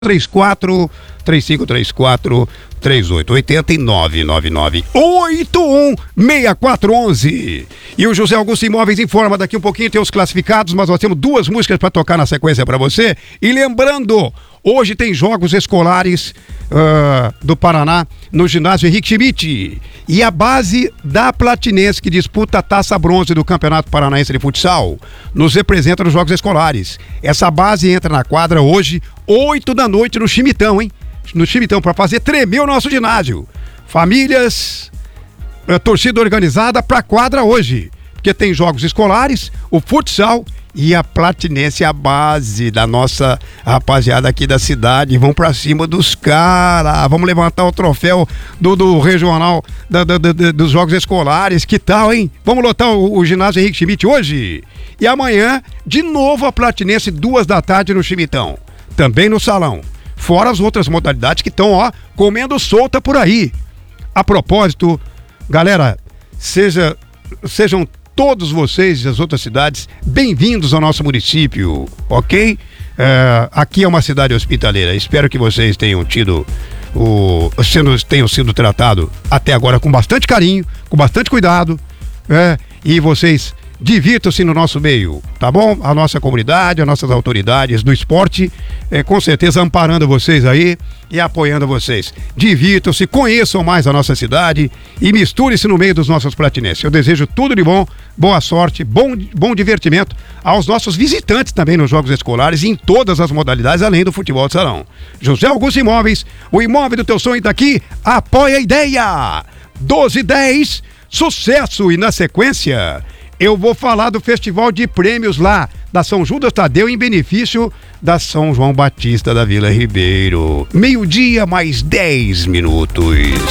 3534 3880 999816411. E o José Augusto Imóveis informa, daqui um pouquinho tem os classificados, mas nós temos duas músicas para tocar na sequência para você. E lembrando, hoje tem jogos escolares do Paraná no ginásio Henrique Schmidt. E a base da Platinense, que disputa a Taça Bronze do Campeonato Paranaense de Futsal, nos representa nos jogos escolares. Essa base entra na quadra hoje, 8 da noite, no Chimitão, hein? No Chimitão, para fazer tremer o nosso ginásio. Famílias, torcida organizada pra quadra hoje, porque tem jogos escolares, o futsal e a Platinense, a base da nossa rapaziada aqui da cidade. Vão pra cima dos caras, vamos levantar o troféu do regional dos jogos escolares. Que tal, hein? Vamos lotar o ginásio Henrique Schmidt hoje. E amanhã, de novo a Platinense, 2 da tarde no Chimitão, também no salão. Fora as outras modalidades que estão, comendo solta por aí. A propósito, galera, sejam todos vocês das outras cidades bem-vindos ao nosso município, ok? Aqui é uma cidade hospitaleira. Espero que vocês tenham sido tratados até agora com bastante carinho, com bastante cuidado, e vocês divirtam-se no nosso meio, tá bom? A nossa comunidade, as nossas autoridades do esporte, com certeza amparando vocês aí e apoiando vocês. Divirtam-se, conheçam mais a nossa cidade e misturem-se no meio dos nossos platinenses. Eu desejo tudo de bom, boa sorte, bom divertimento aos nossos visitantes também nos jogos escolares e em todas as modalidades, além do futebol de salão. José Augusto Imóveis, o imóvel do teu sonho tá aqui, apoia a ideia. 12:10, sucesso. E na sequência, eu vou falar do Festival de Prêmios lá da São Judas Tadeu em benefício da São João Batista da Vila Ribeiro. 12:10.